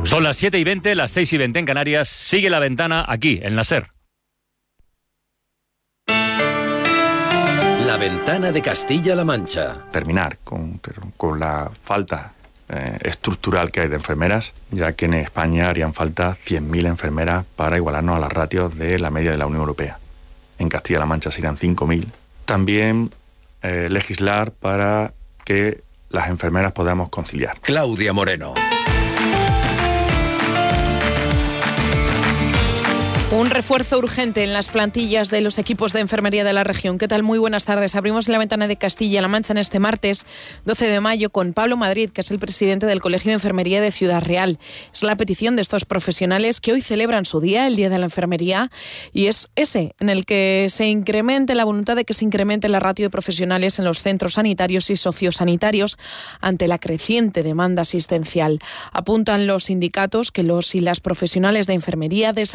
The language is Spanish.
Son las 7:20, las 6:20 en Canarias. Sigue La Ventana aquí, en la SER. La Ventana de Castilla-La Mancha. Terminar con la falta estructural que hay de enfermeras, ya que en España harían falta 100.000 enfermeras para igualarnos a las ratios de la media de la Unión Europea. En Castilla-La Mancha serían 5.000. También legislar para que las enfermeras podamos conciliar. Claudia Moreno. Un refuerzo urgente en las plantillas de los equipos de enfermería de la región. ¿Qué tal? Muy buenas tardes. Abrimos La Ventana de Castilla-La Mancha en este martes 12 de mayo con Pablo Madrid, que es el presidente del Colegio de Enfermería de Ciudad Real. Es la petición de estos profesionales que hoy celebran su día, el Día de la Enfermería, y es ese en el que se incremente la voluntad de que se incremente la ratio de profesionales en los centros sanitarios y sociosanitarios ante la creciente demanda asistencial. Apuntan los sindicatos que los y las profesionales de enfermería